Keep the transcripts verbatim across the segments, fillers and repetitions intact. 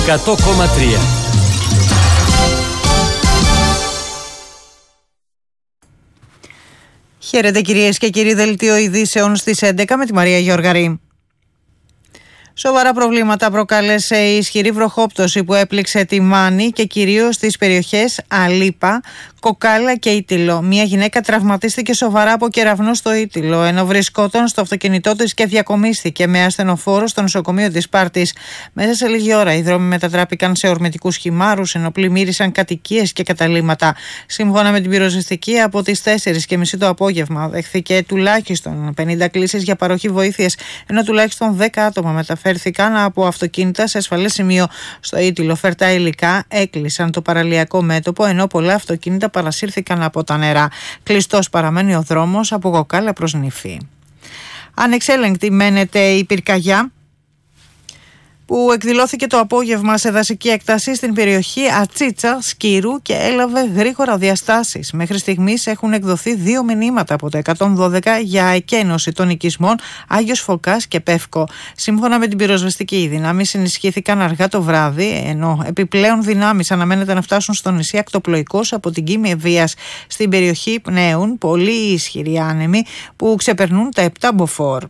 εκατό κόμμα τρία. Χαίρετε κυρίες και κύριοι, δελτίο ειδήσεων στις έντεκα με τη Μαρία Γεωργαρή. Σοβαρά προβλήματα προκάλεσε η ισχυρή βροχόπτωση που έπληξε τη Μάνη και κυρίως στις περιοχές Αλίπα, Κοκάλα και Ήτυλο. Μια γυναίκα τραυματίστηκε σοβαρά από κεραυνό στο Ήτυλο, ενώ βρισκόταν στο αυτοκίνητό της και διακομίστηκε με ασθενοφόρο στο νοσοκομείο της Σπάρτης. Μέσα σε λίγη ώρα οι δρόμοι μετατράπηκαν σε ορμητικούς χυμάρους, ενώ πλημμύρισαν κατοικίες και καταλύματα. Σύμφωνα με την πυροσβεστική, από τις τέσσερις και μισή το απόγευμα δέχθηκε τουλάχιστον πενήντα κλήσεις για παροχή βοήθειας, ενώ τουλάχιστον δέκα άτομα μεταφέρθηκαν από αυτοκίνητα σε ασφαλές σημείο στο Ήτυλο. Φερτά υλικά έκλεισαν το παραλιακό μέτωπο, ενώ πολλά αυτοκίνητα παρασύρθηκαν από τα νερά. Κλειστός παραμένει ο δρόμος από Κοκάλα προς Νηφή. Ανεξέλεγκτη μένεται η πυρκαγιά που εκδηλώθηκε το απόγευμα σε δασική έκταση στην περιοχή Ατσίτσα, Σκύρου και έλαβε γρήγορα διαστάσεις. Μέχρι στιγμής έχουν εκδοθεί δύο μηνύματα από το εκατόν δώδεκα για εκένωση των οικισμών Άγιος Φωκάς και Πεύκο. Σύμφωνα με την πυροσβεστική, οι δυνάμεις ενισχύθηκαν αργά το βράδυ, ενώ επιπλέον δυνάμεις αναμένεται να φτάσουν στο νησί ακτοπλοϊκώς από την Κίμη Ευβοίας. Στην περιοχή πνέουν πολύ ισχυροί άνεμοι που ξεπερνούν τα επτά μποφόρ.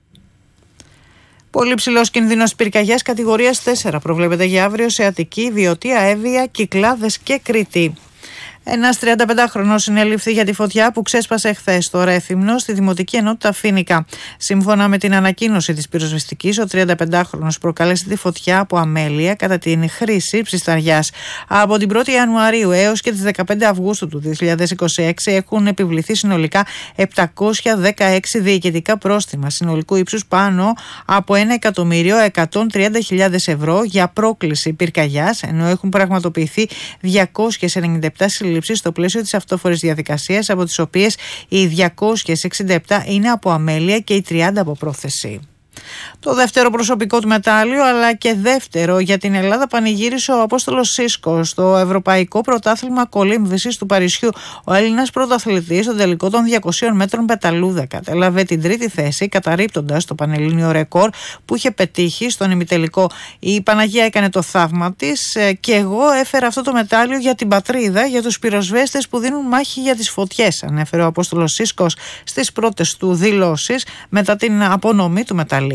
Πολύ ψηλός κινδύνος πυρκαγιάς κατηγορίας τέσσερα προβλέπεται για αύριο σε Αττική, Βιωτία, Εύβοια, Κυκλάδες και Κρήτη. Ένας τριανταπεντάχρονος συνελήφθη για τη φωτιά που ξέσπασε χθες στο Ρέθυμνο στη Δημοτική Ενότητα Φοίνικα. Σύμφωνα με την ανακοίνωση της πυροσβεστικής, ο τριανταπεντάχρονος προκάλεσε τη φωτιά από αμέλεια κατά την χρήση ψισταριάς. Από την πρώτη Ιανουαρίου έως και τις δεκαπέντε Αυγούστου του δύο χιλιάδες είκοσι έξι έχουν επιβληθεί συνολικά επτακόσια δεκαέξι διοικητικά πρόστιμα συνολικού ύψους πάνω από ένα εκατομμύριο εκατόν τριάντα χιλιάδες ευρώ για πρόκληση πυρκαγιάς, ενώ έχουν πραγματοποιηθεί διακόσιες ενενήντα επτά συλλήψεις στο πλαίσιο της αυτόφορης διαδικασίας, από τις οποίες οι διακόσιες εξήντα επτά είναι από αμέλεια και οι τριάντα από πρόθεση. Το δεύτερο προσωπικό του μετάλλιο, αλλά και δεύτερο για την Ελλάδα, πανηγύρισε ο Απόστολος Σίσκος στο Ευρωπαϊκό Πρωτάθλημα Κολύμβησης του Παρισιού. Ο Έλληνας πρωταθλητής στον τελικό των διακοσίων μέτρων πεταλούδα κατέλαβε την τρίτη θέση, καταρρίπτοντας το πανελλήνιο ρεκόρ που είχε πετύχει στον ημιτελικό. Η Παναγία έκανε το θαύμα της και εγώ έφερα αυτό το μετάλλιο για την πατρίδα, για τους πυροσβέστες που δίνουν μάχη για τις φωτιές, ανέφερε ο Απόστολος Σίσκος στις πρώτες του δηλώσεις μετά την απονομή του μεταλλίου.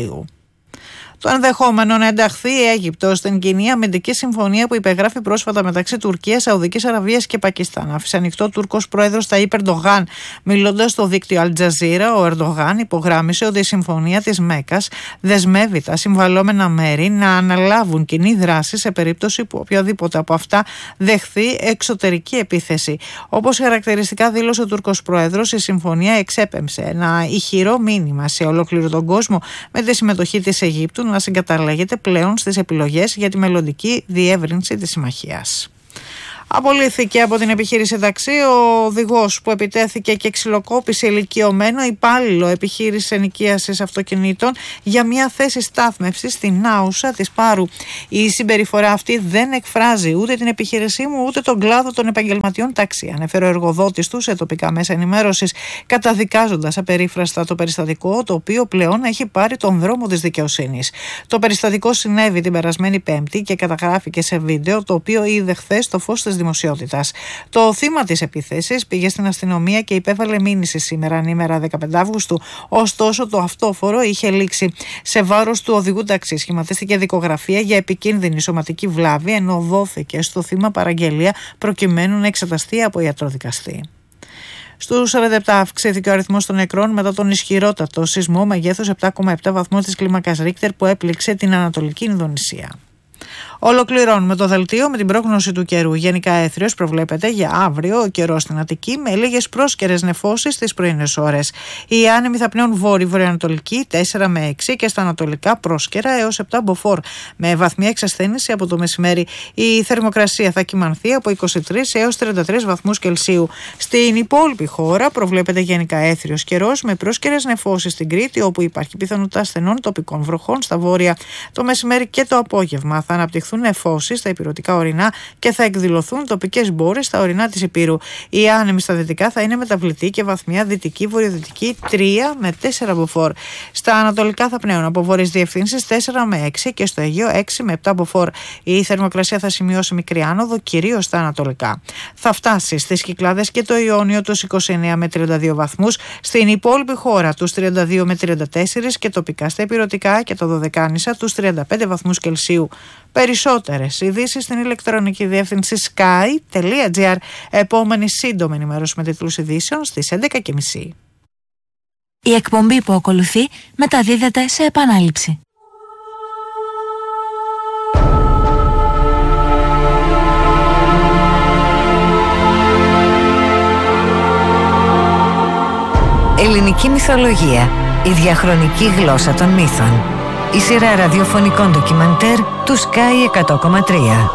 Το ενδεχόμενο να ενταχθεί η Αίγυπτος στην κοινή αμυντική συμφωνία που υπεγράφει πρόσφατα μεταξύ Τουρκίας, Σαουδικής Αραβίας και Πακιστάν άφησε ανοιχτό ο Τούρκος πρόεδρος Ταΐπ Ερντογάν. Μιλώντας στο δίκτυο Αλ Τζαζίρα, ο Ερντογάν υπογράμμισε ότι η συμφωνία της Μέκας δεσμεύει τα συμβαλόμενα μέρη να αναλάβουν κοινή δράση σε περίπτωση που οποιοδήποτε από αυτά δεχθεί εξωτερική επίθεση. Όπως χαρακτηριστικά δήλωσε ο Τούρκος πρόεδρος, η συμφωνία εξέπεμψε ένα ηχηρό μήνυμα σε ολόκληρο τον κόσμο με τη συμμετοχή της Αιγύπτου να συγκαταλέγεται πλέον στις επιλογές για τη μελλοντική διεύρυνση της συμμαχίας. Απολύθηκε από την επιχείρηση ταξί ο οδηγός που επιτέθηκε και ξυλοκόπησε ηλικιωμένο υπάλληλο επιχείρησης ενοικίασης αυτοκινήτων για μια θέση στάθμευσης στην Άουσα της Πάρου. Η συμπεριφορά αυτή δεν εκφράζει ούτε την επιχείρησή μου ούτε τον κλάδο των επαγγελματιών ταξί, ανέφερε ο εργοδότης του σε τοπικά μέσα ενημέρωσης, καταδικάζοντας απερίφραστα το περιστατικό, το οποίο πλέον έχει πάρει τον δρόμο της δικαιοσύνης. Το περιστατικό συνέβη την περασμένη Πέμπτη και καταγράφηκε σε βίντεο, το οποίο είδε χθες το φως της δημοσιότητας. Το θύμα της επίθεσης πήγε στην αστυνομία και υπέβαλε μήνυση σήμερα, ανήμερα δεκαπέντε Αυγούστου. Ωστόσο, το αυτόφορο είχε λήξει. Σε βάρος του οδηγού ταξί σχηματίστηκε δικογραφία για επικίνδυνη σωματική βλάβη, ενώ δόθηκε στο θύμα παραγγελία προκειμένου να εξεταστεί από ιατροδικαστή. Στους σαράντα επτά αυξήθηκε ο αριθμός των νεκρών μετά τον ισχυρότατο σεισμό μεγέθους επτά κόμμα επτά βαθμών της κλίμακας Ρίκτερ που έπληξε την Ανατολική Ινδονησία. Ολοκληρώνουμε το δελτίο με την πρόγνωση του καιρού. Γενικά έθριος προβλέπεται για αύριο ο καιρός στην Αττική με λίγες πρόσκαιρες νεφώσεις στις πρωινές ώρες. Οι άνεμοι θα πνέουν βόρειο-βορειοανατολική τέσσερα με έξι και στα ανατολικά πρόσκαιρα έως επτά μποφόρ. Με βαθμία εξασθένηση από το μεσημέρι. Η θερμοκρασία θα κυμανθεί από είκοσι τρεις έως τριάντα τρεις βαθμούς Κελσίου. Στην υπόλοιπη χώρα προβλέπεται γενικά έθριος καιρός με πρόσκαιρες νεφώσεις στην Κρήτη, όπου υπάρχει πιθανότητα ασθενών τοπικών βροχών στα βόρεια. Το μεσημέρι και το απόγευμα θα αναπτυχθούν σημειωθούν νεφώσεις στα υπηρετικά ορεινά και θα εκδηλωθούν τοπικές μπόρες στα ορεινά της Υπήρου. Η άνεμη στα δυτικά θα είναι μεταβλητή και βαθμιά δυτική βορειοδυτική τρία με τέσσερα μποφόρ. Στα ανατολικά θα πνέουν από βόρειες διευθύνσεις τέσσερα με έξι και στο Αιγαίο έξι με επτά μποφόρ. Η θερμοκρασία θα σημειώσει μικρή άνοδο, κυρίως στα ανατολικά. Θα φτάσει στις Κυκλάδες και το Ιόνιο τους είκοσι εννέα με τριάντα δύο βαθμούς, στην υπόλοιπη χώρα τους τριάντα δύο με τριάντα τέσσερα και τοπικά στα υπηρετικά και το Δωδεκάνησα τους τριάντα πέντε βαθμούς Κελσίου. Περισσότερες ειδήσεις στην ηλεκτρονική διεύθυνση sky τελεία gr. Επόμενη σύντομη ενημέρωση με τίτλους ειδήσεων στις έντεκα και μισή. Η εκπομπή που ακολουθεί μεταδίδεται σε επανάληψη. Ελληνική μυθολογία. Η διαχρονική γλώσσα των μύθων. Η σειρά ραδιοφωνικών ντοκιμαντέρ του Sky εκατό κόμμα τρία.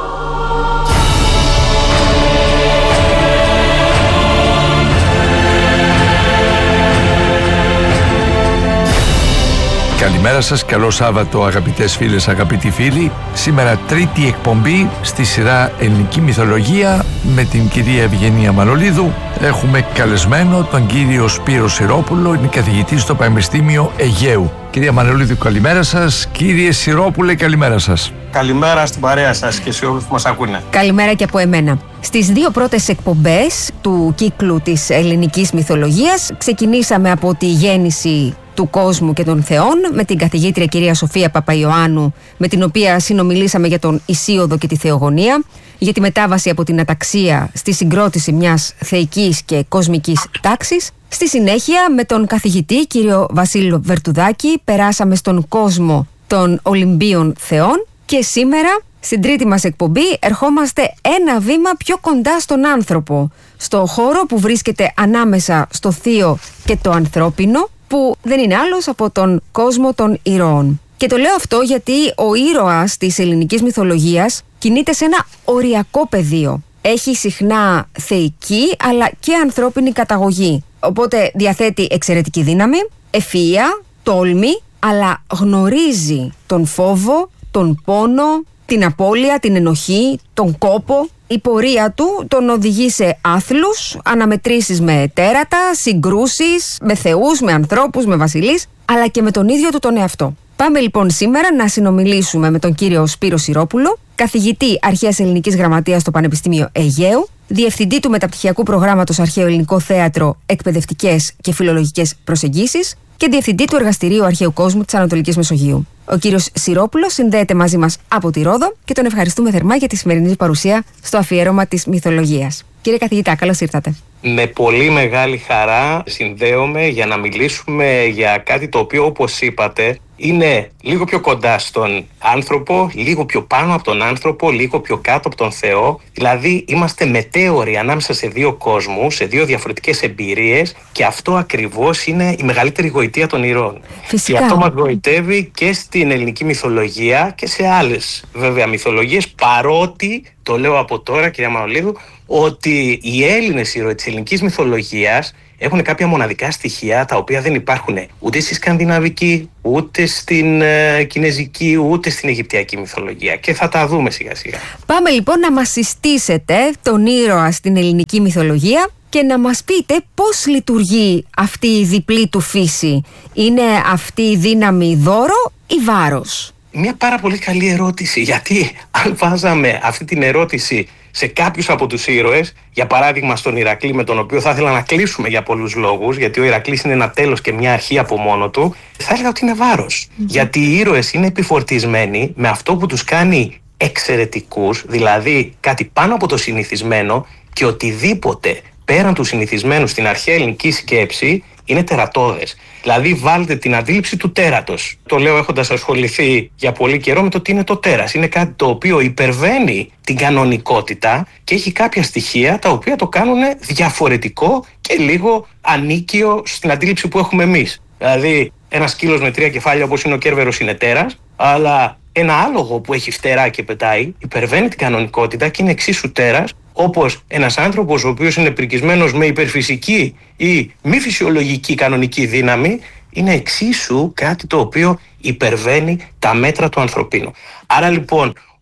Καλημέρα σας, καλό Σάββατο αγαπητές φίλες, αγαπητοί φίλοι. Σήμερα τρίτη εκπομπή στη σειρά Ελληνική Μυθολογία με την κυρία Ευγενία Μανολίδου. Έχουμε καλεσμένο τον κύριο Σπύρο Σιρόπουλο, είναι καθηγητής στο Πανεπιστήμιο Αιγαίου. Κυρία Μανολίδου, καλημέρα σας. Κύριε Σιρόπουλε, καλημέρα σας. Καλημέρα στην παρέα σας και σε όλους που μας ακούνε. Καλημέρα και από εμένα. Στις δύο πρώτες εκπομπές του κύκλου της ελληνικής μυθολογίας ξεκινήσαμε από τη γέννηση του κόσμου και των θεών με την καθηγήτρια κυρία Σοφία Παπαϊωάννου, με την οποία συνομιλήσαμε για τον Ησίοδο και τη θεογονία, για τη μετάβαση από την αταξία στη συγκρότηση μιας θεϊκής και κοσμικής τάξης. Στη συνέχεια με τον καθηγητή κύριο Βασίλειο Βερτουδάκη περάσαμε στον κόσμο των Ολυμπίων θεών και σήμερα στην τρίτη μας εκπομπή ερχόμαστε ένα βήμα πιο κοντά στον άνθρωπο, στο χώρο που βρίσκεται ανάμεσα στο θείο και το ανθρώπινο, που δεν είναι άλλος από τον κόσμο των ηρώων. Και το λέω αυτό γιατί ο ήρωας της ελληνικής μυθολογίας κινείται σε ένα οριακό πεδίο. Έχει συχνά θεϊκή αλλά και ανθρώπινη καταγωγή. Οπότε διαθέτει εξαιρετική δύναμη, ευφυΐα, τόλμη, αλλά γνωρίζει τον φόβο, τον πόνο, την απώλεια, την ενοχή, τον κόπο. Η πορεία του τον οδηγεί σε άθλους, αναμετρήσεις με τέρατα, συγκρούσεις με θεούς, με ανθρώπους, με βασιλείς, αλλά και με τον ίδιο του τον εαυτό. Πάμε λοιπόν σήμερα να συνομιλήσουμε με τον κύριο Σπύρο Σιρόπουλο, καθηγητή Αρχαίας Ελληνικής Γραμματείας στο Πανεπιστήμιο Αιγαίου, διευθυντή του Μεταπτυχιακού Προγράμματος Αρχαίο Ελληνικό Θέατρο, Εκπαιδευτικές και Φιλολογικές Προσεγγίσεις και διευθυντή του Εργαστηρίου Αρχαίου Κόσμου της Ανατολικής Μεσογείου. Ο κύριος Σιρόπουλος συνδέεται μαζί μας από τη Ρόδο και τον ευχαριστούμε θερμά για τη σημερινή παρουσία στο αφιέρωμα της μυθολογίας. Κύριε καθηγητά, καλώς ήρθατε. Με πολύ μεγάλη χαρά συνδέομαι για να μιλήσουμε για κάτι το οποίο, όπως είπατε, είναι λίγο πιο κοντά στον άνθρωπο, λίγο πιο πάνω από τον άνθρωπο, λίγο πιο κάτω από τον Θεό. Δηλαδή είμαστε μετέωροι ανάμεσα σε δύο κόσμους, σε δύο διαφορετικές εμπειρίες, και αυτό ακριβώς είναι η μεγαλύτερη γοητεία των ηρώων. Φυσικά. Και αυτό μας γοητεύει και στην ελληνική μυθολογία και σε άλλες βέβαια μυθολογίες, παρότι, το λέω από τώρα κυρία Μανολίδου, ότι οι Έλληνες ήρωες της ελληνικής μυθολογίας έχουν κάποια μοναδικά στοιχεία τα οποία δεν υπάρχουν ούτε στη σκανδιναβική, ούτε στην ε, κινεζική, ούτε στην αιγυπτιακή μυθολογία, και θα τα δούμε σιγά σιγά. Πάμε λοιπόν να μας συστήσετε τον ήρωα στην ελληνική μυθολογία και να μας πείτε πώς λειτουργεί αυτή η διπλή του φύση. Είναι αυτή η δύναμη δώρο ή βάρος? Μια πάρα πολύ καλή ερώτηση, γιατί αν βάζαμε αυτή την ερώτηση σε κάποιους από τους ήρωες, για παράδειγμα στον Ηρακλή, με τον οποίο θα ήθελα να κλείσουμε για πολλούς λόγους, γιατί ο Ηρακλής είναι ένα τέλος και μια αρχή από μόνο του, θα έλεγα ότι είναι βάρος. Mm-hmm. Γιατί οι ήρωες είναι επιφορτισμένοι με αυτό που τους κάνει εξαιρετικούς, δηλαδή κάτι πάνω από το συνηθισμένο, και οτιδήποτε πέραν του συνηθισμένου στην αρχαία ελληνική σκέψη είναι τερατώδες. Δηλαδή βάλτε την αντίληψη του τέρατος. Το λέω έχοντας ασχοληθεί για πολύ καιρό με το τι είναι το τέρας. Είναι κάτι το οποίο υπερβαίνει την κανονικότητα και έχει κάποια στοιχεία τα οποία το κάνουν διαφορετικό και λίγο ανίκιο στην αντίληψη που έχουμε εμείς. Δηλαδή ένα σκύλος με τρία κεφάλια όπως είναι ο Κέρβερος είναι τέρας, αλλά ένα άλογο που έχει φτερά και πετάει υπερβαίνει την κανονικότητα και είναι εξίσου τέρας, όπως ένας άνθρωπος ο οποίος είναι πρικισμένος με υπερφυσική ή μη φυσιολογική κανονική δύναμη είναι εξίσου κάτι το οποίο υπερβαίνει τα μέτρα του ανθρωπίνου. Άρα λοιπόν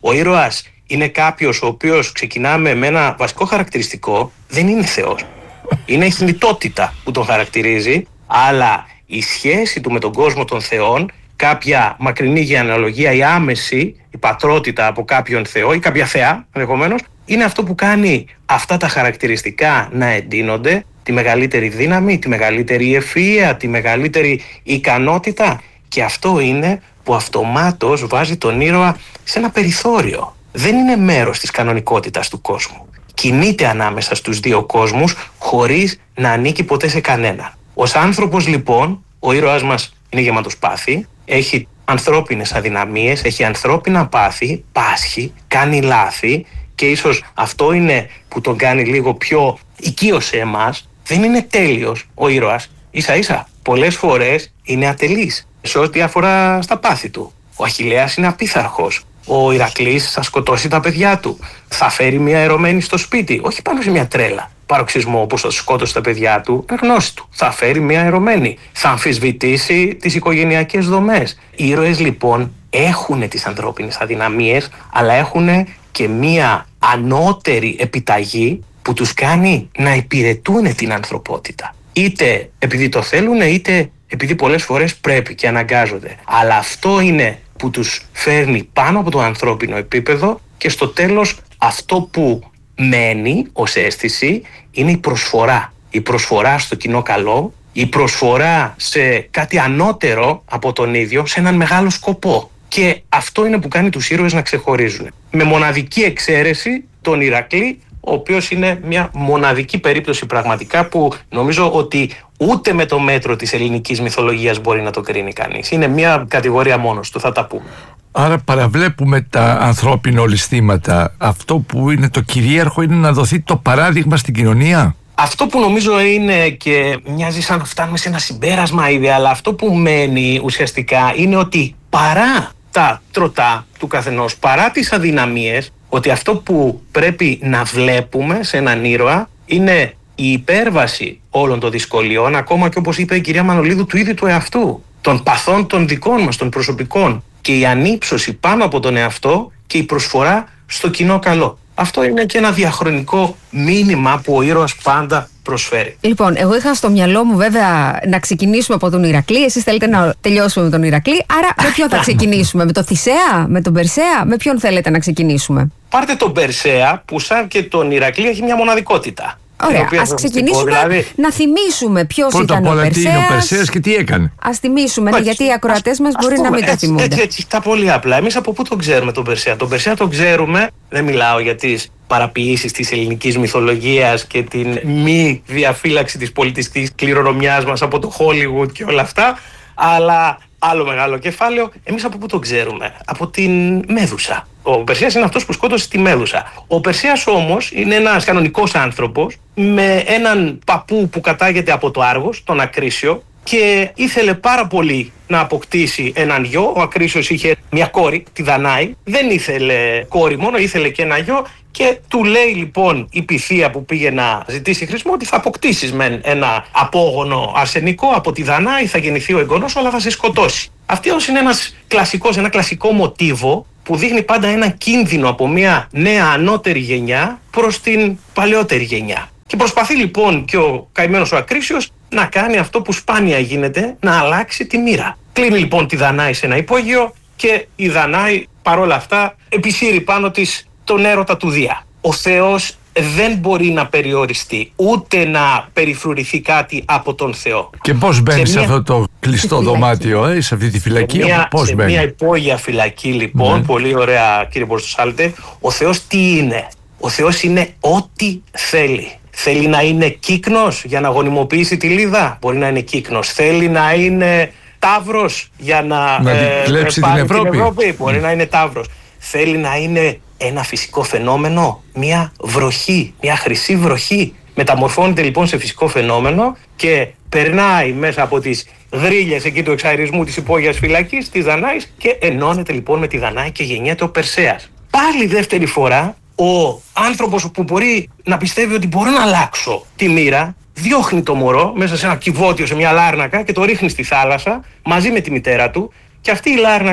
Ο ήρωας είναι κάποιος ο οποίος ξεκινάμε με ένα βασικό χαρακτηριστικό, δεν είναι Θεός. Είναι η θνητότητα που τον χαρακτηρίζει, αλλά η σχέση του με τον κόσμο των θεών, κάποια μακρινή γεαναλογία, η άμεση, η πατρότητα από κάποιον θεό ή κάποια θεά ενδεχομένως, είναι αυτό που κάνει αυτά τα χαρακτηριστικά να εντείνονται, τη μεγαλύτερη δύναμη, τη μεγαλύτερη ευφυΐα, τη μεγαλύτερη ικανότητα, και αυτό είναι που αυτομάτως βάζει τον ήρωα σε ένα περιθώριο. Δεν είναι μέρος της κανονικότητας του κόσμου. Κινείται ανάμεσα στους δύο κόσμους χωρίς να ανήκει ποτέ σε κανέναν. Ως άνθρωπος λοιπόν, ο ήρωας μας είναι γεμάτος πάθη, έχει ανθρώπινες αδυναμίες, έχει ανθρώπινα πάθη, πάσχει, κάνει λάθη, και ίσως αυτό είναι που τον κάνει λίγο πιο οικείος σε εμάς. Δεν είναι τέλειος ο ήρωας, ίσα ίσα πολλές φορές είναι ατελής σε ό,τι αφορά στα πάθη του. Ο Αχιλλέας είναι απίθαρχος. Ο Ηρακλής θα σκοτώσει τα παιδιά του. Θα φέρει μια ερωμένη στο σπίτι, όχι πάνω σε μια τρέλα παροξισμό όπως θα σκότωσε τα παιδιά του, με γνώση του. Θα φέρει μια ερωμένη. Θα αμφισβητήσει τις οικογενειακές δομές. Οι ήρωες λοιπόν έχουν τις ανθρώπινες αδυναμίες, αλλά έχουν και μια ανώτερη επιταγή που τους κάνει να υπηρετούν την ανθρωπότητα. Είτε επειδή το θέλουν, είτε επειδή πολλές φορές πρέπει και αναγκάζονται. Αλλά αυτό είναι που τους φέρνει πάνω από το ανθρώπινο επίπεδο, και στο τέλος αυτό που μένει ως αίσθηση είναι η προσφορά. Η προσφορά στο κοινό καλό, η προσφορά σε κάτι ανώτερο από τον ίδιο, σε έναν μεγάλο σκοπό. Και αυτό είναι που κάνει τους ήρωες να ξεχωρίζουν. Με μοναδική εξαίρεση τον Ηρακλή, ο οποίος είναι μια μοναδική περίπτωση πραγματικά που νομίζω ότι ούτε με το μέτρο της ελληνικής μυθολογίας μπορεί να το κρίνει κανείς. Είναι μια κατηγορία μόνος του, θα τα πούμε. Άρα παραβλέπουμε τα ανθρώπινα ολισθήματα. Αυτό που είναι το κυρίαρχο είναι να δοθεί το παράδειγμα στην κοινωνία. Αυτό που νομίζω είναι, και μοιάζει σαν να φτάνουμε σε ένα συμπέρασμα ήδη, αλλά αυτό που μένει ουσιαστικά είναι ότι παρά τα τροτά του καθενός, παρά τις αδυναμίες, ότι αυτό που πρέπει να βλέπουμε σε έναν ήρωα είναι η υπέρβαση όλων των δυσκολιών, ακόμα και όπως είπε η κυρία Μανολίδου, του ίδιου του εαυτού, των παθών των δικών μας, των προσωπικών, και η ανύψωση πάνω από τον εαυτό και η προσφορά στο κοινό καλό. Αυτό είναι και ένα διαχρονικό μήνυμα που ο ήρωας πάντα προσφέρει. Λοιπόν, εγώ είχα στο μυαλό μου βέβαια να ξεκινήσουμε από τον Ηρακλή. Εσείς θέλετε να τελειώσουμε με τον Ηρακλή. Άρα με ποιον θα ξεκινήσουμε? Με τον Θησέα, με τον Περσέα? Με ποιον θέλετε να ξεκινήσουμε? Πάρτε τον Περσέα, που σαν και τον Ηρακλή έχει μια μοναδικότητα. Ωραία, ας ξεκινήσουμε δηλαδή να θυμίσουμε ποιος ήταν ο Περσέας. Τι είναι ο Περσέας και τι έκανε. Ας θυμίσουμε, ναι, γιατί οι ακροατές μας μπορεί πούμε, να μην το θυμούνται. Έτσι, έτσι, τα πολύ απλά. Εμείς από πού τον ξέρουμε τον Περσέα? Τον Περσέα τον ξέρουμε, δεν μιλάω για τις παραποιήσεις της ελληνικής μυθολογίας και την μη διαφύλαξη της πολιτιστικής κληρονομιάς μας από το Hollywood και όλα αυτά, αλλά άλλο μεγάλο κεφάλαιο. Εμείς από πού τον ξέρουμε? Από την Μέδουσα. Ο Περσέας είναι αυτός που σκότωσε τη Μέδουσα. Ο Περσέας όμως είναι ένας κανονικός άνθρωπος με έναν παππού που κατάγεται από το Άργος, τον Ακρίσιο, και ήθελε πάρα πολύ να αποκτήσει έναν γιο. Ο Ακρίσιος είχε μια κόρη, τη Δανάη. Δεν ήθελε κόρη μόνο, ήθελε και ένα γιο. Και του λέει λοιπόν η Πυθία που πήγε να ζητήσει χρησμό ότι θα αποκτήσεις μεν ένα απόγονο αρσενικό από τη Δανάη, θα γεννηθεί ο εγγονός, αλλά θα σε σκοτώσει. Αυτός είναι ένας κλασικός, ένα κλασικό μοτίβο που δείχνει πάντα ένα κίνδυνο από μια νέα ανώτερη γενιά προς την παλαιότερη γενιά. Και προσπαθεί λοιπόν και ο καημένος ο Ακρίσιος να κάνει αυτό που σπάνια γίνεται, να αλλάξει τη μοίρα. Κλείνει λοιπόν τη Δανάη σε ένα υπόγειο και η Δανάη παρόλα αυτά επισύρει πάνω της τον έρωτα του Δία. Ο Θεός δεν μπορεί να περιοριστεί, ούτε να περιφρουρηθεί κάτι από τον Θεό. Και πώς μπαίνει σε, σε μια... αυτό το κλειστό δωμάτιο, ε, σε αυτή τη φυλακή, σε μια, πώς σε μπαίνει? μια υπόγεια φυλακή λοιπόν, ναι. Πολύ ωραία κύριε Μπορστοσάλτε. Ο Θεός τι είναι? Ο Θεός είναι ό,τι θέλει. Θέλει να είναι κύκνος για να γονιμοποιήσει τη Λίδα, μπορεί να είναι κύκνος. Θέλει να είναι ταύρος για να, να ε, κλέψει την Ευρώπη. την Ευρώπη, μπορεί mm. να είναι ταύρος. Θέλει να είναι ένα φυσικό φαινόμενο, μια βροχή, μια χρυσή βροχή. Μεταμορφώνεται λοιπόν σε φυσικό φαινόμενο και περνάει μέσα από τις γρίλες εκεί του εξαερισμού της υπόγειας φυλακής της Δανάης και ενώνεται λοιπόν με τη Δανάη και γεννιέται ο Περσέας. Πάλι δεύτερη φορά ο άνθρωπος που μπορεί να πιστεύει ότι μπορώ να αλλάξω τη μοίρα, διώχνει το μωρό μέσα σε ένα κυβότιο, σε μια λάρνακα και το ρίχνει στη θάλασσα μαζί με τη μητέρα του, και αυτή η λάρνακα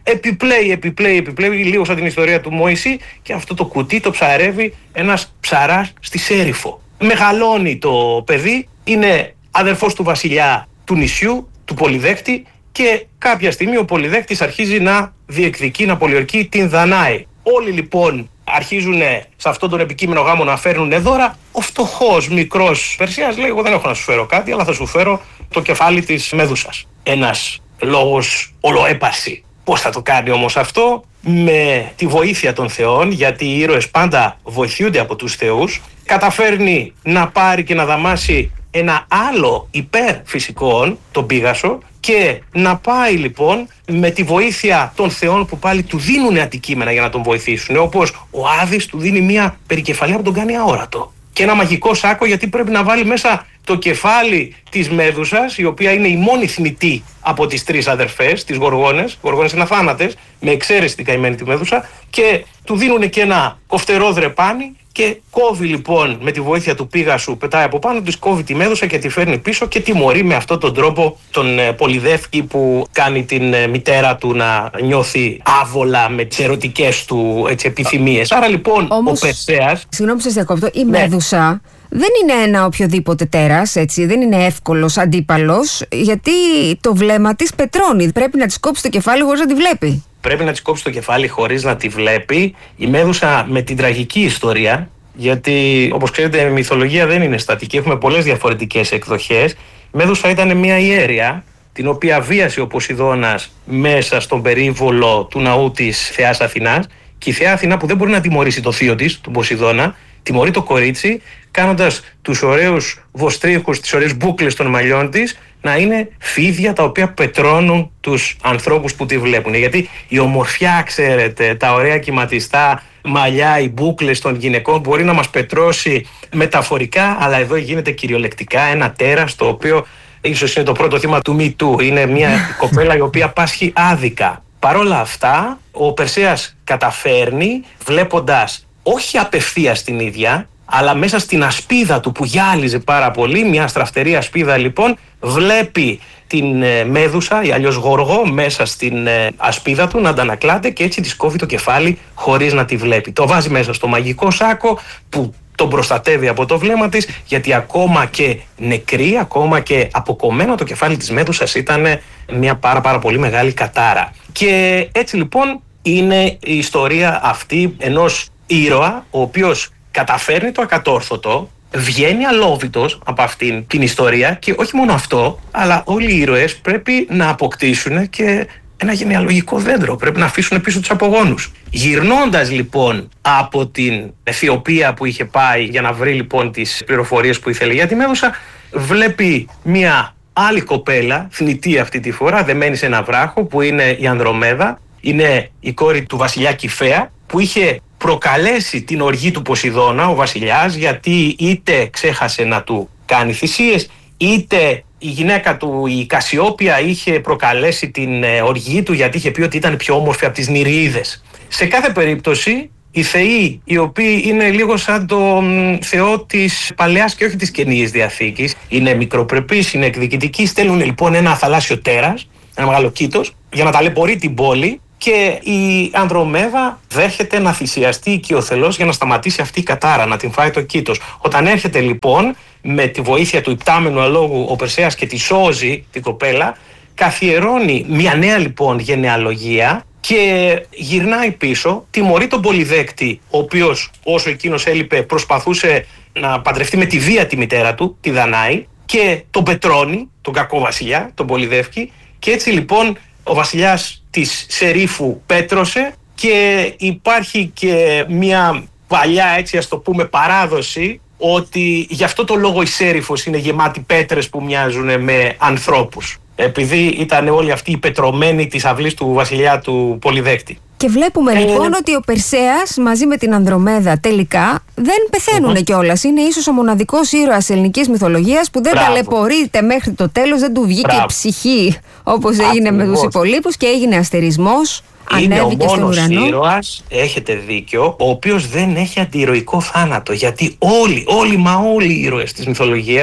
επιπλέει, επιπλέει, επιπλέει, λίγο σαν την ιστορία του Μωυσή, και αυτό το κουτί το ψαρεύει ένας ψαράς στη Σέριφο. Μεγαλώνει το παιδί, είναι αδερφός του βασιλιά του νησιού, του Πολυδέκτη, και κάποια στιγμή ο Πολυδέκτης αρχίζει να διεκδικεί, να πολιορκεί την Δανάη. Όλοι λοιπόν αρχίζουν σε αυτόν τον επικείμενο γάμο να φέρνουν δώρα. Ο φτωχός μικρός Περσέας λέει: εγώ δεν έχω να σου φέρω κάτι, αλλά θα σου φέρω το κεφάλι της Μέδουσας. Ένας λόγος ολοέπαρση. Πώς θα το κάνει όμως αυτό? Με τη βοήθεια των θεών, γιατί οι ήρωες πάντα βοηθούνται από τους θεούς. Καταφέρνει να πάρει και να δαμάσει ένα άλλο υπερφυσικό, τον Πίγασο, και να πάει λοιπόν με τη βοήθεια των θεών που πάλι του δίνουν αντικείμενα για να τον βοηθήσουν, όπως ο Άδης του δίνει μια περικεφαλιά που τον κάνει αόρατο και ένα μαγικό σάκο, γιατί πρέπει να βάλει μέσα το κεφάλι της Μέδουσας, η οποία είναι η μόνη θνητή από τις τρεις αδερφές, τις Γοργόνες. Οι Γοργόνες είναι αθάνατες, με εξαίρεση την καημένη τη Μέδουσα, και του δίνουν και ένα κοφτερό δρεπάνι και κόβει λοιπόν με τη βοήθεια του Πίγασου, πετάει από πάνω της, κόβει τη Μέδουσα και τη φέρνει πίσω και τιμωρεί με αυτόν τον τρόπο τον ε, Πολυδεύκη, που κάνει την ε, μητέρα του να νιώθει άβολα με τις ερωτικές του έτσι, επιθυμίες. Άρα λοιπόν όμως, ο Περσέας... Συγγνώμη που σας διακόπτω, η ναι. Μέδουσα δεν είναι ένα οποιοδήποτε τέρας, έτσι, δεν είναι εύκολος αντίπαλος, γιατί το βλέμμα της πετρώνει. Πρέπει να της κόψει το κεφάλι χωρίς να τη βλέπει. Πρέπει να της κόψει το κεφάλι χωρίς να τη βλέπει. Η Μέδουσα με την τραγική ιστορία, γιατί όπως ξέρετε η μυθολογία δεν είναι στατική, έχουμε πολλές διαφορετικές εκδοχές. Η Μέδουσα ήταν μια ιέρια, την οποία βίασε ο Ποσειδώνας μέσα στον περίβολο του ναού της θεάς Αθηνάς, και η θεά Αθηνά, που δεν μπορεί να τιμωρήσει το θείο της, τον Ποσειδώνα, τιμωρεί το κορίτσι, κάνοντας τους ωραίους βοστρίχους, τις ωραίες μπούκλες των μαλλιών της να είναι φίδια τα οποία πετρώνουν τους ανθρώπους που τη βλέπουν. Γιατί η ομορφιά, ξέρετε, τα ωραία κυματιστά μαλλιά, οι μπούκλες των γυναικών μπορεί να μας πετρώσει μεταφορικά, αλλά εδώ γίνεται κυριολεκτικά ένα τέρας, το οποίο ίσως είναι το πρώτο θύμα του Me Too. Είναι μια κοπέλα η οποία πάσχει άδικα. Παρ' όλα αυτά, ο Περσέας καταφέρνει, βλέποντας όχι απευθείας την ίδια, αλλά μέσα στην ασπίδα του που γυάλιζε πάρα πολύ, μια στραφτερή ασπίδα λοιπόν, βλέπει την ε, Μέδουσα ή αλλιώς Γοργό μέσα στην ε, ασπίδα του να αντανακλάται, και έτσι της κόβει το κεφάλι χωρίς να τη βλέπει. Το βάζει μέσα στο μαγικό σάκο που τον προστατεύει από το βλέμμα της, γιατί ακόμα και νεκρή, ακόμα και αποκομμένο το κεφάλι της Μέδουσας ήταν μια πάρα πάρα πολύ μεγάλη κατάρα. Και έτσι λοιπόν είναι η ιστορία αυτή ενός ήρωα, ο οποίος καταφέρνει το ακατόρθωτο, βγαίνει αλόβητος από αυτήν την ιστορία, και όχι μόνο αυτό, αλλά όλοι οι ήρωες πρέπει να αποκτήσουν και ένα γενεαλογικό δέντρο, πρέπει να αφήσουν πίσω τους απογόνους. Γυρνώντας λοιπόν από την Αιθιοπία που είχε πάει για να βρει λοιπόν τις πληροφορίες που ήθελε για τη Μέδουσα, βλέπει μια άλλη κοπέλα, θνητή αυτή τη φορά, δεμένη σε ένα βράχο, που είναι η Ανδρομέδα, είναι η κόρη του βασιλιά Κηφαία, που είχε προκαλέσει την οργή του Ποσειδώνα ο βασιλιάς, γιατί είτε ξέχασε να του κάνει θυσίες, είτε η γυναίκα του, η Κασιόπια, είχε προκαλέσει την οργή του γιατί είχε πει ότι ήταν πιο όμορφη από τις Νηριίδες. Σε κάθε περίπτωση, οι θεοί, οι οποίοι είναι λίγο σαν τον θεό της Παλαιάς και όχι της Καινής Διαθήκης, είναι μικροπρεπείς, είναι εκδικητικοί, στέλνουν λοιπόν ένα θαλάσσιο τέρας, ένα μεγάλο κήτος, για να ταλαιπωρεί την πόλη, και η Ανδρομέδα δέχεται να θυσιαστεί οικειοθελώς για να σταματήσει αυτή η κατάρα, να την φάει το κήτος. Όταν έρχεται λοιπόν με τη βοήθεια του υπτάμενου αλόγου ο Περσέας και τη σώζει την κοπέλα, καθιερώνει μια νέα λοιπόν γενεαλογία και γυρνάει πίσω, τιμωρεί τον Πολυδέκτη, ο οποίος όσο εκείνος έλειπε προσπαθούσε να παντρευτεί με τη βία τη μητέρα του, τη Δανάη, και τον πετρώνει, τον κακό βασιλιά, τον Πολυδεύκη, και έτσι λοιπόν ο βασιλιάς της Σερίφου πέτρωσε, και υπάρχει και μια παλιά, έτσι ας το πούμε, παράδοση ότι γι' αυτό το λόγο η Σέριφος είναι γεμάτη πέτρες που μοιάζουν με ανθρώπους, επειδή ήταν όλοι αυτοί οι πετρωμένοι της αυλής του βασιλιά του Πολυδέκτη. Και βλέπουμε ε, λοιπόν ότι ο Περσέας μαζί με την Ανδρομέδα τελικά δεν πεθαίνουν uh-huh. κιόλας. Είναι ίσως ο μοναδικός ήρωας ελληνικής μυθολογίας που δεν ταλαιπωρείται μέχρι το τέλος, δεν του βγήκε η ψυχή όπως έγινε με τους υπολείπους και έγινε αστερισμός. Είναι ανέβηκε ο στον μόνος ουρανό. ήρωας, έχετε δίκιο, ο οποίος δεν έχει αντιηρωικό θάνατο. Γιατί όλοι, όλοι μα όλοι οι ήρωες της μυθολογίας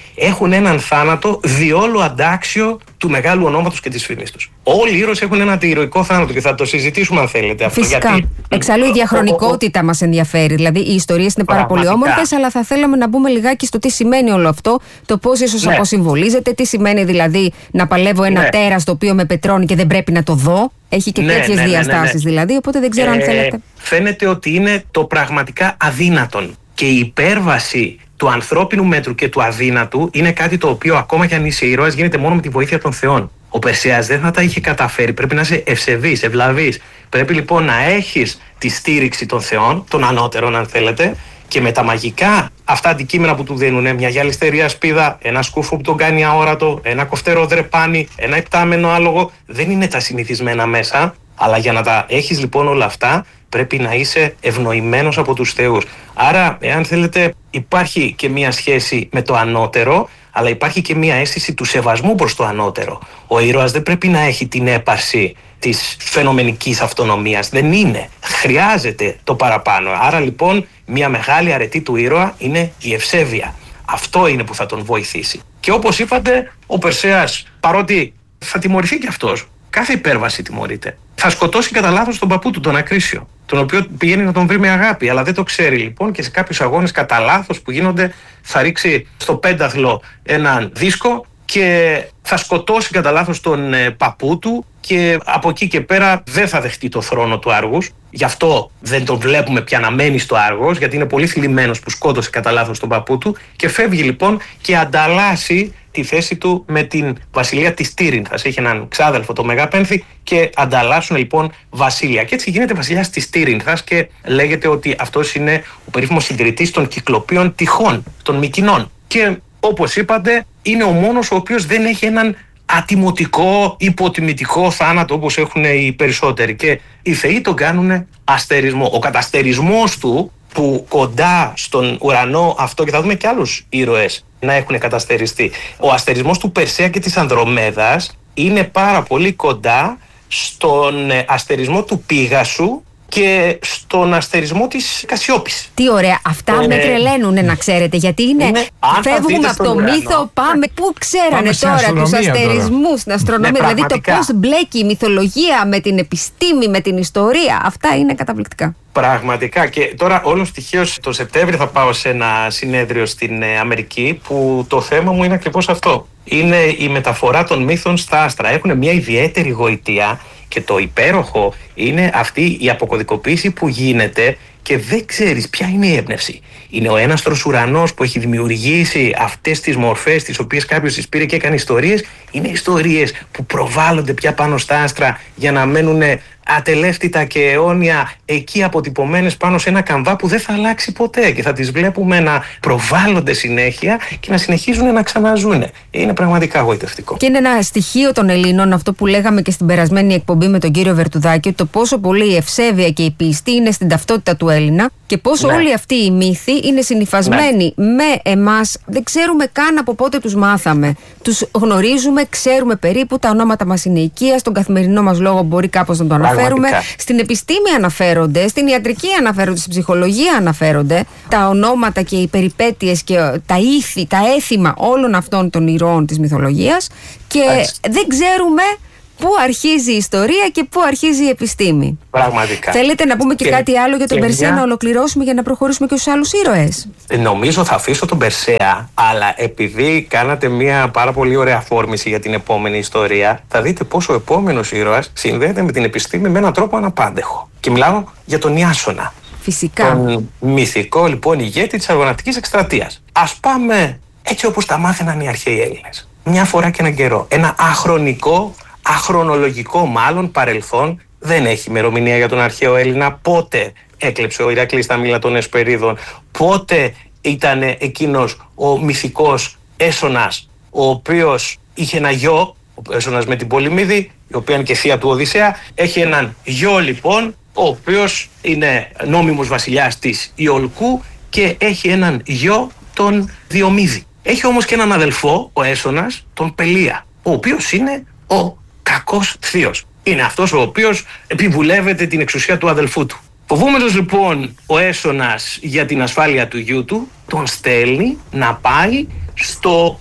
έχουν έναν θάνατο διόλου αντάξιο του μεγάλου ονόματος και της φήμης τους. Όλοι οι ήρωες έχουν έναν ηρωικό θάνατο και θα το συζητήσουμε αν θέλετε αυτό. Φυσικά. Γιατί... Εξάλλου η διαχρονικότητα μας ενδιαφέρει. Δηλαδή οι ιστορίες είναι πάρα πολύ όμορφες, αλλά θα θέλαμε να μπούμε λιγάκι στο τι σημαίνει όλο αυτό, το πώς ίσως ναι. αποσυμβολίζεται, τι σημαίνει δηλαδή να παλεύω ένα ναι. τέρας το οποίο με πετρώνει και δεν πρέπει να το δω. Έχει και ναι, τέτοιες ναι, ναι, διαστάσεις ναι, ναι, ναι. δηλαδή, οπότε δεν ξέρω ε, αν θέλετε. Φαίνεται ότι είναι το πραγματικά αδύνατον και η υπέρβαση του ανθρώπινου μέτρου και του αδύνατου είναι κάτι το οποίο ακόμα κι αν είσαι ήρωας γίνεται μόνο με τη βοήθεια των θεών. Ο Περσέας δεν θα τα είχε καταφέρει. Πρέπει να είσαι ευσεβής, ευλαβής. Πρέπει λοιπόν να έχεις τη στήριξη των θεών, των ανώτερων αν θέλετε, και με τα μαγικά αυτά αντικείμενα που του δίνουν, μια γυαλιστερή ασπίδα, ένα σκούφο που τον κάνει αόρατο, ένα κοφτερό δρεπάνι, ένα υπτάμενο άλογο, δεν είναι τα συνηθισμένα μέσα, αλλά για να τα έχεις λοιπόν όλα αυτά πρέπει να είσαι ευνοημένος από τους θεούς. Άρα, εάν θέλετε, υπάρχει και μια σχέση με το ανώτερο, αλλά υπάρχει και μια αίσθηση του σεβασμού προς το ανώτερο. Ο ήρωας δεν πρέπει να έχει την έπαρση της φαινομενικής αυτονομίας. Δεν είναι. Χρειάζεται το παραπάνω. Άρα λοιπόν μια μεγάλη αρετή του ήρωα είναι η ευσέβεια. Αυτό είναι που θα τον βοηθήσει. Και όπως είπατε, ο Περσέας, παρότι θα τιμωρηθεί κι αυτός, κάθε υπέρβαση τιμωρείται. Θα σκοτώσει κατά λάθος τον παππού του, τον Ακρίσιο, τον οποίο πηγαίνει να τον βρει με αγάπη, αλλά δεν το ξέρει λοιπόν και σε κάποιους αγώνες κατά λάθος που γίνονται θα ρίξει στο πένταθλο έναν δίσκο και θα σκοτώσει κατά λάθος τον ε, παππού του και από εκεί και πέρα δεν θα δεχτεί το θρόνο του Άργους. Γι' αυτό δεν τον βλέπουμε πια να μένει στο Άργος, γιατί είναι πολύ θλιμμένος που σκότωσε κατά λάθος τον παππού του και φεύγει λοιπόν και ανταλλάσσει τη θέση του με την βασιλεία της Τύρινθας. Έχει έναν ξάδελφο, το Μεγαπένθη, και ανταλλάσσουν λοιπόν βασίλεια. Και έτσι γίνεται βασιλιάς της Τύρινθας και λέγεται ότι αυτός είναι ο περίφημος συντηρητής των κυκλοπίων τυχών, των Μικηνών. Και όπως είπατε, είναι ο μόνος ο οποίος δεν έχει έναν ατιμωτικό, υποτιμητικό θάνατο όπως έχουν οι περισσότεροι. Και οι θεοί τον κάνουν αστερισμό. Ο καταστερισμός του, που κοντά στον ουρανό αυτό, και θα δούμε και άλλους ήρωες να έχουν καταστεριστεί, ο αστερισμός του Περσέα και της Ανδρομέδας είναι πάρα πολύ κοντά στον αστερισμό του Πήγασου και στον αστερισμό της Κασιόπης. Τι ωραία. Αυτά ε, με τρελαίνουν, να ξέρετε, γιατί είναι, είναι φεύγουμε από το ουρανό. Μύθο, πάμε. Πού ξέρανε πάμε τώρα τους αστερισμούς στην αστρονομία, ναι, δηλαδή το πώς μπλέκει η μυθολογία με την επιστήμη, με την ιστορία. Αυτά είναι καταπληκτικά. Πραγματικά. Και τώρα όλων στοιχείως το Σεπτέμβριο θα πάω σε ένα συνέδριο στην Αμερική που το θέμα μου είναι ακριβώς αυτό. Είναι η μεταφορά των μύθων στα άστρα. Έχουν μια ιδιαίτερη γοητεία και το υπέροχο είναι αυτή η αποκωδικοποίηση που γίνεται και δεν ξέρεις ποια είναι η έμπνευση. Είναι ο έναστρος ουρανός που έχει δημιουργήσει αυτές τις μορφές τις οποίες κάποιος τις πήρε και έκανε ιστορίες. Είναι ιστορίες που προβάλλονται πια πάνω στα άστρα για να μένουν ατελεύτητα και αιώνια εκεί αποτυπωμένες πάνω σε ένα καμβά που δεν θα αλλάξει ποτέ και θα τις βλέπουμε να προβάλλονται συνέχεια και να συνεχίζουν να ξαναζούν. Είναι πραγματικά γοητευτικό. Και είναι ένα στοιχείο των Ελλήνων, αυτό που λέγαμε και στην περασμένη εκπομπή με τον κύριο Βερτουδάκη, το πόσο πολύ η ευσέβεια και η πίστη είναι στην ταυτότητα του Έλληνα και πόσο ναι. όλοι αυτοί οι μύθοι είναι συνυφασμένοι ναι. με εμάς. Δεν ξέρουμε καν από πότε τους μάθαμε. Τους γνωρίζουμε, ξέρουμε περίπου, τα ονόματα μας είναι οικία, στον καθημερινό μας λόγο μπορεί κάπως να το αναφέρουμε. Στην επιστήμη αναφέρονται, στην ιατρική αναφέρονται, στην ψυχολογία αναφέρονται. Τα ονόματα και οι περιπέτειες και τα ήθη, τα έθιμα όλων αυτών των ηρώων της μυθολογίας και Έτσι. δεν ξέρουμε πού αρχίζει η ιστορία και πού αρχίζει η επιστήμη. Πραγματικά. Θέλετε να πούμε και, και κάτι άλλο για τον Περσέα μια... να ολοκληρώσουμε για να προχωρήσουμε και στους άλλους ήρωες? Νομίζω θα αφήσω τον Περσέα, αλλά επειδή κάνατε μια πάρα πολύ ωραία φόρμηση για την επόμενη ιστορία, θα δείτε πόσο ο επόμενος ήρωας συνδέεται με την επιστήμη με έναν τρόπο αναπάντεχο. Και μιλάω για τον Ιάσονα. Φυσικά. Τον μυθικό λοιπόν ηγέτη της αργοναυτικής εκστρατείας. Ας πάμε έτσι όπως τα μάθαιναν οι αρχαίοι Έλληνες. Μια φορά και έναν καιρό. Ένα αχρονικό, αχρονολογικό μάλλον παρελθόν, δεν έχει ημερομηνία για τον αρχαίο Έλληνα, πότε έκλεψε ο Ηρακλής τα μήλα των Εσπερίδων, πότε ήταν εκείνος ο μυθικός Έσονας, ο οποίος είχε ένα γιο, ο Έσονας με την Πολυμίδη, η οποία είναι και θεία του Οδυσσέα, έχει έναν γιο λοιπόν, ο οποίος είναι νόμιμος βασιλιάς της Ιολκού και έχει έναν γιο, τον Διομήδη. Έχει όμως και έναν αδελφό, ο Έσονας, τον Πελία, ο οποίος είναι ο κακός θείος. Είναι αυτός ο οποίος επιβουλεύεται την εξουσία του αδελφού του. Φοβούμενος λοιπόν ο Έσονας για την ασφάλεια του γιού του, τον στέλνει να πάει στο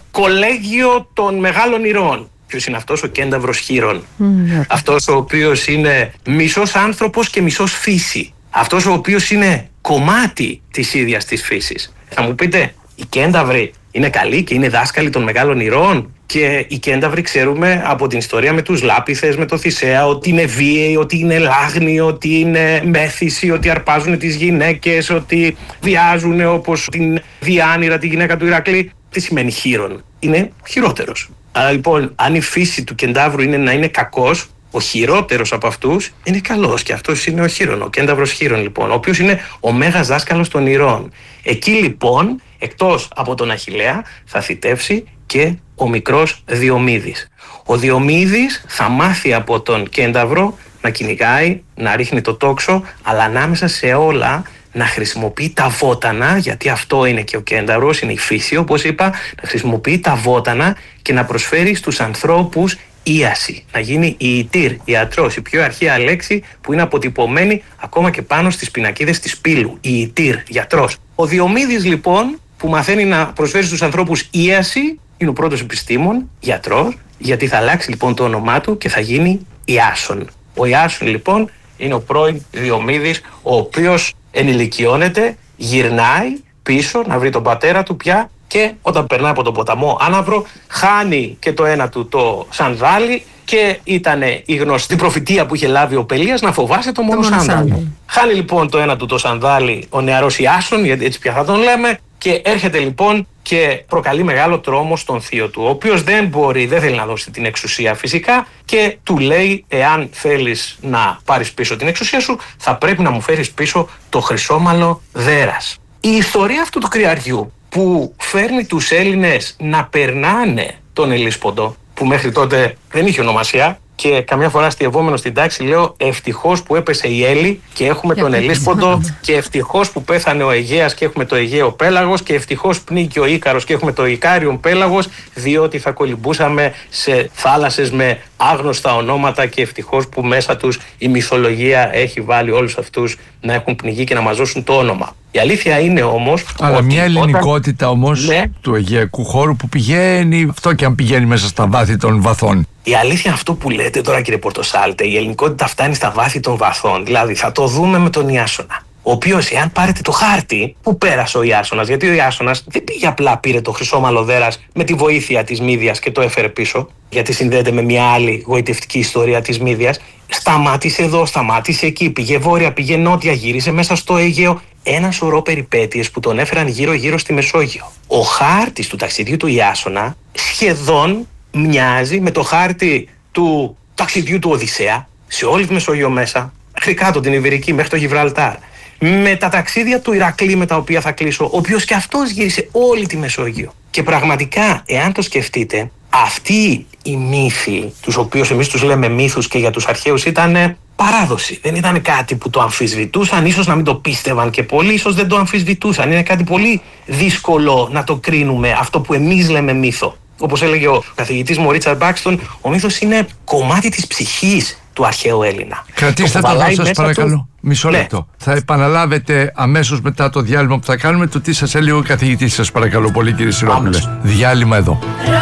κολέγιο των μεγάλων ηρώων. Ποιος είναι αυτός? Ο κένταυρος Χείρων. Mm, yeah. Αυτός ο οποίος είναι μισός άνθρωπος και μισός φύση. Αυτός ο οποίος είναι κομμάτι της ίδιας της φύσης. Θα μου πείτε, οι κένταυροι είναι καλοί και είναι δάσκαλοι των μεγάλων ηρώων? Και οι κένταυροι ξέρουμε από την ιστορία με τους Λάπηθες, με το Θησέα, ότι είναι βίαιοι, ότι είναι λάγνοι, ότι είναι μέθησοι, ότι αρπάζουν τις γυναίκες, ότι βιάζουν όπως την Διάνυρα, τη γυναίκα του Ηρακλή. Τι σημαίνει Χείρων? Είναι χειρότερος. Άρα λοιπόν, αν η φύση του κεντάβρου είναι να είναι κακός, ο χειρότερος από αυτούς είναι καλός, και αυτός είναι ο Χείρων, ο κένταυρος Χείρων λοιπόν, ο οποίος είναι ο μέγας δάσκαλος των ηρώων. Εκεί λοιπόν, εκτός από τον Αχιλλέα, θα θητεύσει και ο μικρός Διομήδης. Ο Διομήδης θα μάθει από τον κένταυρο να κυνηγάει, να ρίχνει το τόξο, αλλά ανάμεσα σε όλα να χρησιμοποιεί τα βότανα, γιατί αυτό είναι και ο κένταυρος, είναι η φύση όπως είπα, να χρησιμοποιεί τα βότανα και να προσφέρει στους ανθρώπους ίαση, να γίνει ιητήρ, ιατρός, η πιο αρχαία λέξη που είναι αποτυπωμένη ακόμα και πάνω στις πινακίδες της Πύλου, ιητήρ, γιατρός. Ο Διομήδης λοιπόν, που μαθαίνει να προσφέρει στους ανθρώπους ίαση, είναι ο πρώτος επιστήμον, γιατρός, γιατί θα αλλάξει λοιπόν το όνομά του και θα γίνει Ιάσον. Ο Ιάσον λοιπόν είναι ο πρώην Διομήδης, ο οποίος ενηλικιώνεται, γυρνάει πίσω να βρει τον πατέρα του πια, και όταν περνάει από τον ποταμό Άναυρο χάνει και το ένα του το σανδάλι, και ήταν η γνωστή προφητεία που είχε λάβει ο Πελίας να φοβάσαι το μόνο σάνδαλο. Χάνει λοιπόν το ένα του το σανδάλι ο νεαρός Ιάσον, γιατί έτσι πια θα τον λέμε, και έρχεται λοιπόν και προκαλεί μεγάλο τρόμο στον θείο του, ο οποίος δεν μπορεί, δεν θέλει να δώσει την εξουσία φυσικά, και του λέει, εάν θέλεις να πάρεις πίσω την εξουσία σου, θα πρέπει να μου φέρεις πίσω το χρυσόμαλο δέρας. Η ιστορία αυτού του κρυαριού που φέρνει τους Έλληνες να περνάνε τον Ελλήσποντο, που μέχρι τότε δεν είχε ονομασία, και καμιά φορά αστειευόμενο στην τάξη λέω ευτυχώς που έπεσε η Έλλη και έχουμε τον Ελλήσποντο, και ευτυχώς που πέθανε ο Αιγαίας και έχουμε το Αιγαίο πέλαγος, και ευτυχώς πνίγηκε ο Ίκαρος και έχουμε το Ικάριον πέλαγος, διότι θα κολυμπούσαμε σε θάλασσες με άγνωστα ονόματα, και ευτυχώς που μέσα τους η μυθολογία έχει βάλει όλους αυτούς να έχουν πνιγεί και να μας δώσουν το όνομα. Η αλήθεια είναι όμως. Αλλά ότι μια ελληνικότητα όταν... όμως ναι. του αιγαιακού χώρου που πηγαίνει, αυτό και αν πηγαίνει μέσα στα βάθη των βαθών. Η αλήθεια, αυτό που λέτε τώρα κύριε Πορτοσάλτε, η ελληνικότητα φτάνει στα βάθη των βαθών. Δηλαδή θα το δούμε με τον Ιάσονα, ο οποίος, εάν πάρετε το χάρτη που πέρασε ο Ιάσονας, γιατί ο Ιάσονας δεν πήγε απλά πήρε το χρυσόμαλο δέρας με τη βοήθεια της Μύδιας και το έφερε πίσω, γιατί συνδέεται με μια άλλη γοητευτική ιστορία της Μύδιας. Σταμάτησε εδώ, σταμάτησε εκεί, πήγε βόρεια, πήγε νότια, γύρισε μέσα στο Αιγαίο. Ένα σωρό περιπέτειες που τον έφεραν γύρω-γύρω στη Μεσόγειο. Ο χάρτης του ταξιδιού του Ιάσονα σχεδόν μοιάζει με το χάρτη του ταξιδιού του Οδυσσέα σε όλη τη Μεσόγειο μέσα, μέχρι κάτω την Ιβηρική, μέχρι το Γιβραλτάρ. Με τα ταξίδια του Ηρακλή με τα οποία θα κλείσω, ο οποίος και αυτός γύρισε όλη τη Μεσόγειο. Και πραγματικά, εάν το σκεφτείτε, αυτοί οι μύθοι, τους οποίους εμείς τους λέμε μύθους και για τους αρχαίους, ήταν παράδοση. Δεν ήταν κάτι που το αμφισβητούσαν, ίσως να μην το πίστευαν και πολλοί, ίσως δεν το αμφισβητούσαν. Είναι κάτι πολύ δύσκολο να το κρίνουμε, αυτό που εμείς λέμε μύθο. Όπως έλεγε ο καθηγητής μου ο Ρίτσαρντ Μπάξτον, ο μύθος είναι κομμάτι της ψυχής του αρχαίου Έλληνα. Κρατήστε το εδώ σας παρακαλώ. Του... Μισό λεπτό. Ναι. Θα επαναλάβετε αμέσως μετά το διάλειμμα που θα κάνουμε το τι σας έλεγε ο καθηγητής σας παρακαλώ πολύ κύριε Σιρόπουλε. Διάλειμμα εδώ.